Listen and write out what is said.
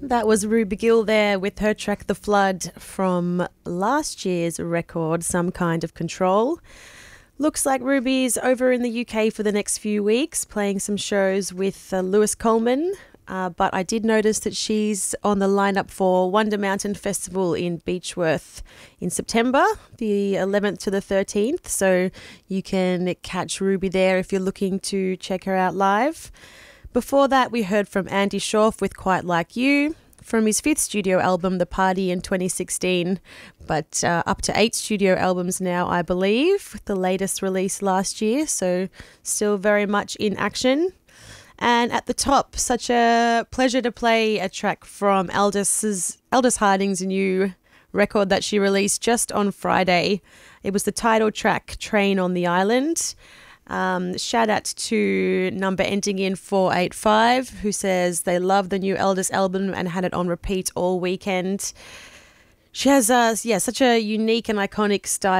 That was Ruby Gill there with her track The Flood from last year's record, Some Kind of Control. Looks like Ruby's over in the UK for the next few weeks, playing some shows with Lewis Coleman. But I did notice that she's on the lineup for Wonder Mountain Festival in Beechworth in September, the 11th to the 13th. So you can catch Ruby there if you're looking to check her out live. Before that, we heard from Andy Schorf with Quite Like You from his 5th studio album, The Party, in 2016, but up to 8 studio albums now, I believe, with the latest release last year, so still very much in action. And at the top, such a pleasure to play a track from Aldous Harding's new record that she released just on Friday. It was the title track, Train on the Island. Shout out to number ending in 485, who says they love the new Aldous album and had it on repeat all weekend. She has such a unique and iconic style.